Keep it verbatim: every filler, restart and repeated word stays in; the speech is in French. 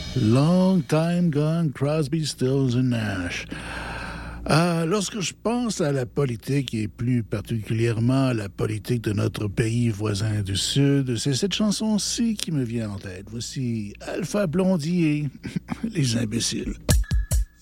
Long time gone, Crosby, Stills and Nash. Euh, lorsque je pense à la politique et plus particulièrement à la politique de notre pays voisin du Sud, c'est cette chanson-ci qui me vient en tête. Voici Alpha Blondy et Les Imbéciles.